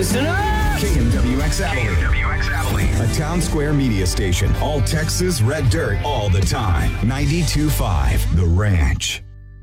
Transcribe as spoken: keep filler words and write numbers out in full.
Listen up! K M W X Abilene. K M W X Abilene. A Town Square media station. All Texas red dirt all the time. ninety-two point five The Ranch.